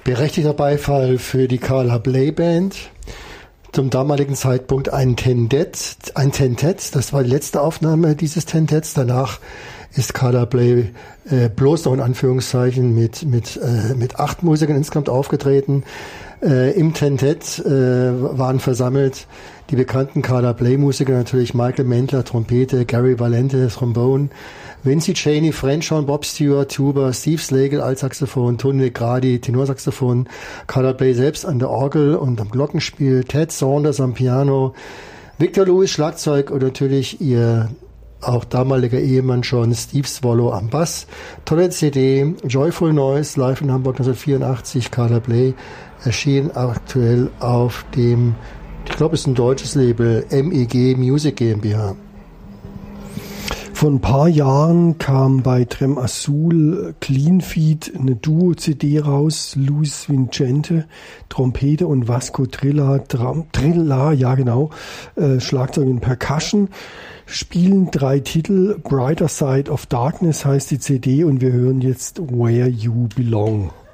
Berechtigter Beifall für die Carla Bley Band. Zum damaligen Zeitpunkt ein Tentett. Das war die letzte Aufnahme dieses Tentetts. Danach ist Carla Bley bloß noch in Anführungszeichen mit 8 Musikern insgesamt aufgetreten. Im Tentett waren versammelt die bekannten Carla Bley Musiker, natürlich Michael Mendler, Trompete, Gary Valente, Trombone, Vincy Cheney, Frenchhorn, Bob Stewart, Tuba, Steve Slagle, Altsaxophon, Tony Gradi, Tenorsaxophon, Carla Bley selbst an der Orgel und am Glockenspiel, Ted Saunders am Piano, Victor Lewis Schlagzeug und natürlich ihr auch damaliger Ehemann schon Steve Swallow am Bass. Tolle CD, Joyful Noise, live in Hamburg 1984, Carla Bley, erschien aktuell auf dem, ich glaube, es ist ein deutsches Label, MEG Music GmbH. Vor ein paar Jahren kam bei Trem Azul Clean Feed eine Duo-CD raus. Luis Vincente, Trompete und Vasco Trilla, ja genau, Schlagzeug und Percussion. Spielen 3 Titel. Brighter Side of Darkness heißt die CD und wir hören jetzt Where You Belong.